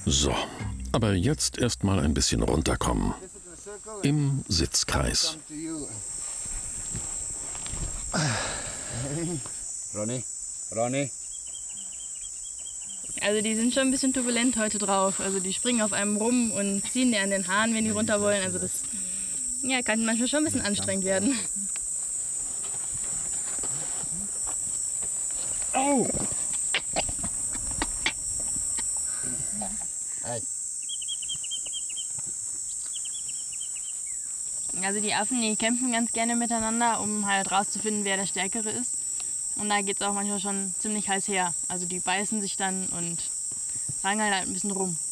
So, aber jetzt erstmal ein bisschen runterkommen. Im Sitzkreis. Ronny. Also die sind schon ein bisschen turbulent heute drauf. Also die springen auf einem rum und ziehen dir an den Haaren, wenn die runter wollen. Also das ja, kann manchmal schon ein bisschen anstrengend werden. Oh! Also die Affen, die kämpfen ganz gerne miteinander, um halt rauszufinden, wer der Stärkere ist. Und da geht es auch manchmal schon ziemlich heiß her. Also die beißen sich dann und rangeln halt ein bisschen rum.